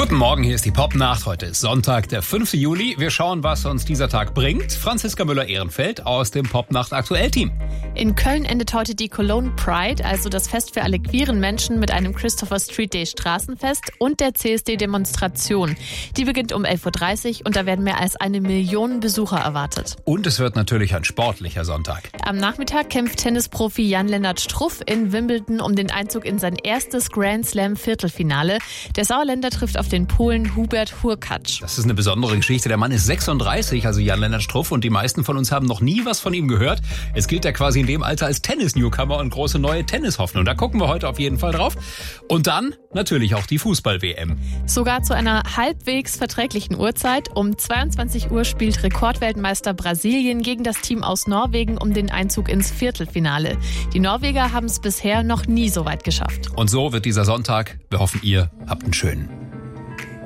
Guten Morgen, hier ist die Popnacht. Heute ist Sonntag, der 5. Juli. Wir schauen, was uns dieser Tag bringt. Franziska Müller-Ehrenfeld aus dem Popnacht-Aktuell-Team. In Köln endet heute die Cologne Pride, also das Fest für alle queeren Menschen, mit einem Christopher Street Day Straßenfest und der CSD-Demonstration. Die beginnt um 11.30 Uhr und da werden mehr als 1 Million Besucher erwartet. Und es wird natürlich ein sportlicher Sonntag. Am Nachmittag kämpft Tennisprofi Jan-Lennart Struff in Wimbledon um den Einzug in sein erstes Grand Slam Viertelfinale. Der Sauerländer trifft auf den Polen Hubert Hurkacz. Das ist eine besondere Geschichte. Der Mann ist 36, also Jan-Lennart Struff, und die meisten von uns haben noch nie was von ihm gehört. Es gilt ja quasi in dem Alter als Tennis-Newcomer und große neue Tennishoffnung. Da gucken wir heute auf jeden Fall drauf. Und dann natürlich auch die Fußball-WM. Sogar zu einer halbwegs verträglichen Uhrzeit. Um 22 Uhr spielt Rekordweltmeister Brasilien gegen das Team aus Norwegen um den Einzug ins Viertelfinale. Die Norweger haben es bisher noch nie so weit geschafft. Und so wird dieser Sonntag. Wir hoffen, ihr habt einen schönen.